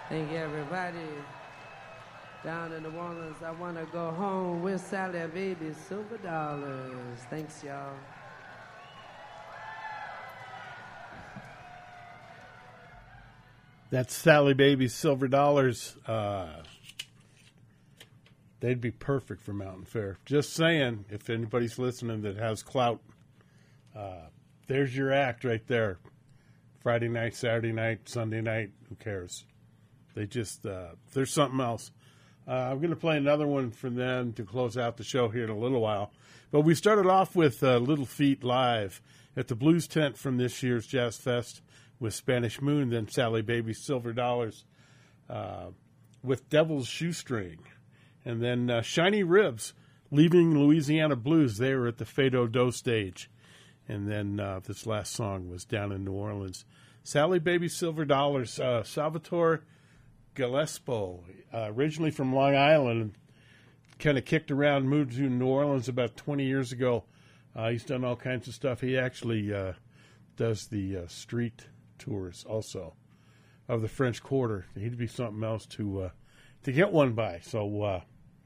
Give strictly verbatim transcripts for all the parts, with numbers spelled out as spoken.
Thank you, everybody. Down in New Orleans, I want to go home with Sally Baby Silver Dollars. Thanks, y'all. That's Sally Baby Silver Dollars. Uh, they'd be perfect for Mountain Fair. Just saying, if anybody's listening that has clout, uh, there's your act right there. Friday night, Saturday night, Sunday night, who cares? They just, uh, there's something else. Uh, I'm going to play another one for them to close out the show here in a little while. But we started off with uh, Little Feat live at the Blues Tent from this year's Jazz Fest with Spanish Moon, then Sally Baby Silver Dollars uh, with Devil's Shoestring. And then uh, Shiny Ribs, Leaving Louisiana Blues. They were at the Fado Do stage. And then uh, this last song was down in New Orleans. Sally Baby Silver Dollars, uh, Salvatore Gillespie, uh, originally from Long Island, kind of kicked around, moved to New Orleans about twenty years ago. Uh, he's done all kinds of stuff. He actually uh, does the uh, street tours also of the French Quarter. He'd be something else to uh, to get one by. So uh,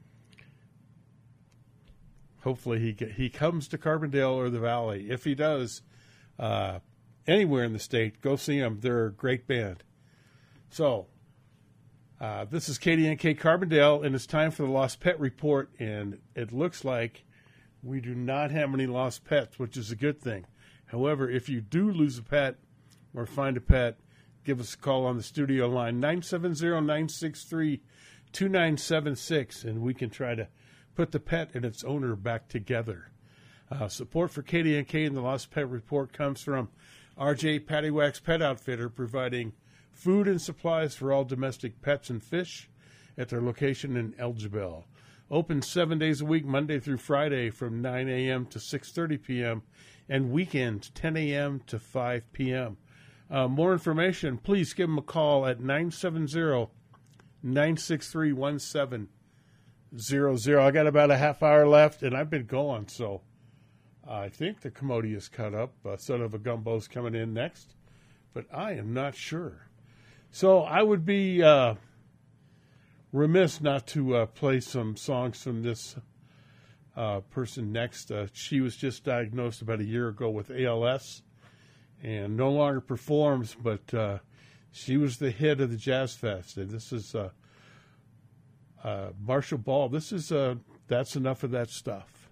hopefully he get, he comes to Carbondale or the Valley. If he does, uh, anywhere in the state, go see them. They're a great band. So uh, this is K D N K Carbondale, and it's time for the Lost Pet Report. And it looks like we do not have any lost pets, which is a good thing. However, if you do lose a pet or find a pet, give us a call on the studio line, nine seven zero, nine six three, two nine seven six, and we can try to put the pet and its owner back together. Uh, support for K D N K and the Lost Pet Report comes from R J Pattywax Pet Outfitter, providing food and supplies for all domestic pets and fish at their location in Elgibel. Open seven days a week, Monday through Friday from nine a.m. to six thirty p.m., and weekends ten a.m. to five p.m. Uh, more information, please give them a call at nine seven zero, nine six three, one seven zero zero. I got about a half hour left, and I've been going, so I think the commodity is cut up. Uh, Son of a Gumbo's coming in next, but I am not sure. So I would be uh, remiss not to uh, play some songs from this uh, person next. Uh, she was just diagnosed about a year ago with A L S and no longer performs, but uh, she was the hit of the Jazz Fest. And this is uh, uh, Marshall Ball. This is uh, That's Enough of That Stuff.